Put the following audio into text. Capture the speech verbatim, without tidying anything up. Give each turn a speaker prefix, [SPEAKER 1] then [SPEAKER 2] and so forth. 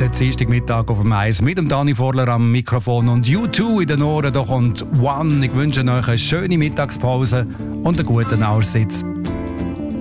[SPEAKER 1] der Dienstagmittag auf dem Eis mit dem Dani Vorler am Mikrofon und U zwei in den Ohren. Da kommt One. Ich wünsche euch eine schöne Mittagspause und einen guten Aussitz